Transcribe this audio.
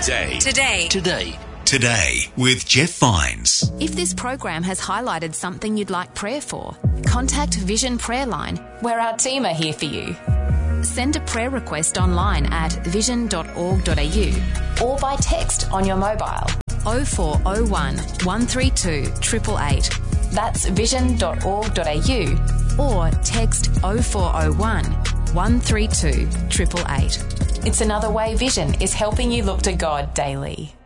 Today with Jeff Vines. If this program has highlighted something you'd like prayer for, contact Vision Prayer Line, where our team are here for you. Send a prayer request online at vision.org.au or by text on your mobile 0401 132 888. That's vision.org.au or text 0401 132 888. It's another way Vision is helping you look to God daily.